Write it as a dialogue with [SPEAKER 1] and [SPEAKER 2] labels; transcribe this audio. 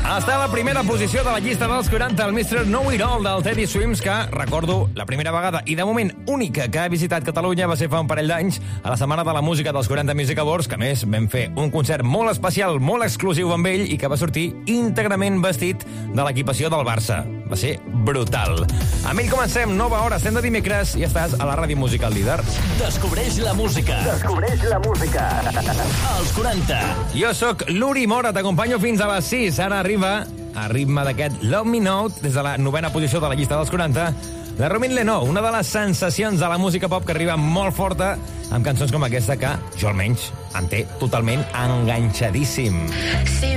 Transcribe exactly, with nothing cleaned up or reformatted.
[SPEAKER 1] Està a la primera posició de la llista dels quaranta, el mister Know It All del Teddy Swims, que, recordo, la primera vegada i de moment única que ha visitat Catalunya va ser fa un parell d'anys, a la Setmana de la Música dels quaranta Music Awards, que a més vam fer un concert molt especial, molt exclusiu amb ell i que va sortir íntegrament vestit de l'equipació del Barça. Va ser brutal. Amb ell comencem, nova hora, estem de dimecres i estàs a la ràdio musical líder.
[SPEAKER 2] Descobreix la música.
[SPEAKER 3] Descobreix la música.
[SPEAKER 2] Als quaranta.
[SPEAKER 1] Jo sóc l'Uri Mora, t'acompanyo fins a les sis. Ara arriba, a ritme d'aquest Love Me Note, des de la novena posició de la llista dels quaranta, la Romin Leno, una de les sensacions de la música pop que arriba molt forta, amb cançons com aquesta que, jo almenys, em té totalment enganxadíssim.
[SPEAKER 4] Si